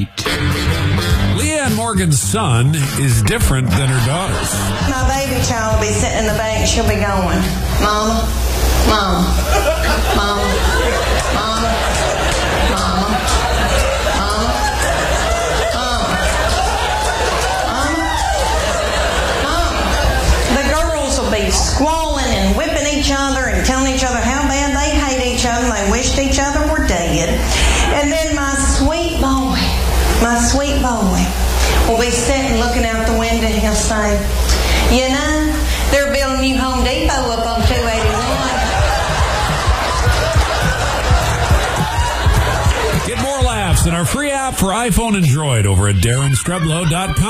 right. Leanne Morgan's son is different than her daughter's. My baby child will be sitting in the bank. She'll be going, Mama, Mama, Mama, Mama, Mama, Mama, Mama, Mama, Mama. The girls will be squalling and whipping each other and telling each other how bad they hate each other and they wished each other were dead. And then my sweet boy will be sitting looking out the window and he'll say, you know, they're building a new Home Depot up on 281. Get more laughs in our free app for iPhone and Droid over at DarrenStreblow.com.